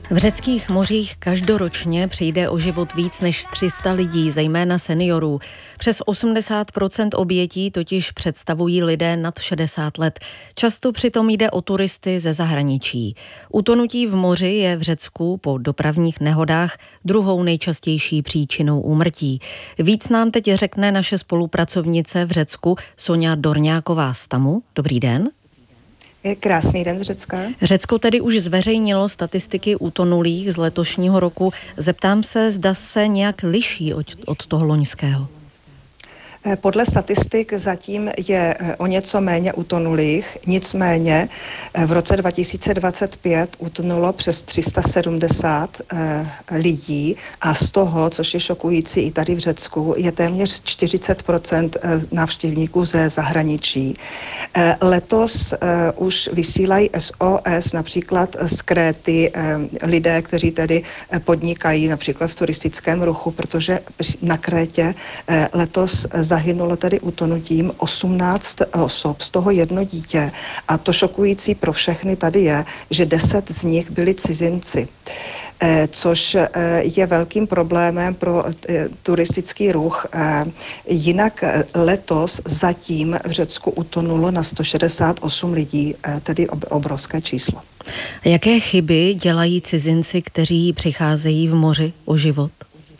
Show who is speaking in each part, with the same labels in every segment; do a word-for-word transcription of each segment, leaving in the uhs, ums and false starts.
Speaker 1: V řeckých mořích každoročně přijde o život víc než tři sta lidí, zejména seniorů. Přes osmdesát procent obětí totiž představují lidé nad šedesát let. Často přitom jde o turisty ze zahraničí. Utonutí v moři je v Řecku po dopravních nehodách druhou nejčastější příčinou úmrtí. Víc nám teď řekne naše spolupracovnice v Řecku Sonja Dorňáková z Tamu. Dobrý den.
Speaker 2: Krásný den z Řecka.
Speaker 1: Řecko tedy už zveřejnilo statistiky utonulých z letošního roku. Zeptám se, zda se nějak liší od, od toho loňského.
Speaker 2: Podle statistik zatím je o něco méně utonulých, nicméně v roce dva tisíce dvacet pět utonulo přes tři sta sedmdesát lidí a z toho, což je šokující i tady v Řecku, je téměř čtyřicet procent návštěvníků ze zahraničí. Letos už vysílají S O S například z Kréty lidé, kteří tedy podnikají například v turistickém ruchu, protože na Krétě letos zahynulo tady utonutím osmnáct osob, z toho jedno dítě. A to šokující pro všechny tady je, že deset z nich byli cizinci. Což je velkým problémem pro turistický ruch. Jinak letos zatím v Řecku utonulo na sto šedesát osm lidí, tedy obrovské číslo.
Speaker 1: Jaké chyby dělají cizinci, kteří přicházejí v moři o život?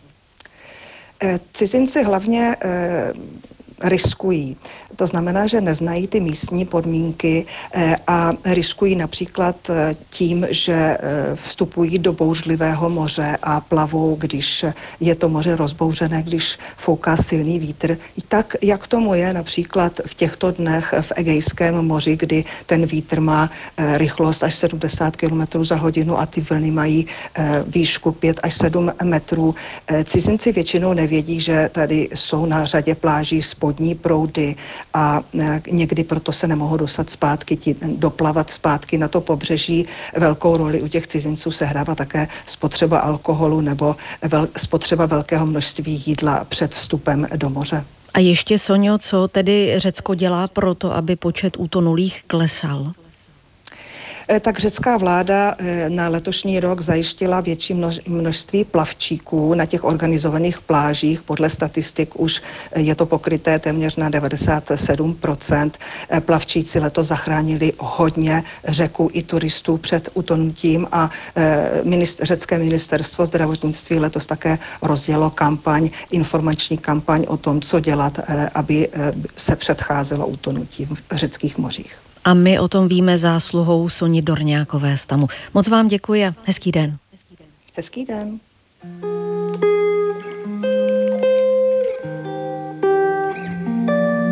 Speaker 2: Cizinci hlavně eh, riskují. To znamená, že neznají ty místní podmínky eh, a riskují například eh, tím, že eh, vstupují do bouřlivého moře a plavou, když je to moře rozbouřené, když fouká silný vítr. I tak, jak tomu je například v těchto dnech v Egejském moři, kdy ten vítr má eh, rychlost až sedmdesát kilometrů za hodinu a ty vlny mají eh, výšku pět až sedm metrů. Eh, cizinci většinou nevědí, že tady jsou na řadě pláží spodní proudy a někdy proto se nemohou dostat zpátky, tí, doplavat zpátky na to pobřeží. Velkou roli u těch cizinců sehrává také spotřeba alkoholu nebo vel, spotřeba velkého množství jídla před vstupem do moře.
Speaker 1: A ještě, Sonjo, co tedy Řecko dělá pro to, aby počet utonulých klesal?
Speaker 2: Tak řecká vláda na letošní rok zajištila větší množství plavčíků na těch organizovaných plážích. Podle statistik už je to pokryté téměř na devadesát sedm procent. Plavčíci letos zachránili hodně Řeků i turistů před utonutím a ministr, řecké ministerstvo zdravotnictví letos také rozjelo kampaň, informační kampaň o tom, co dělat, aby se předcházelo utonutí v řeckých mořích.
Speaker 1: A my o tom víme zásluhou Soni Dorňákové z Tamu. Moc vám děkuji a hezký den.
Speaker 2: Hezký den.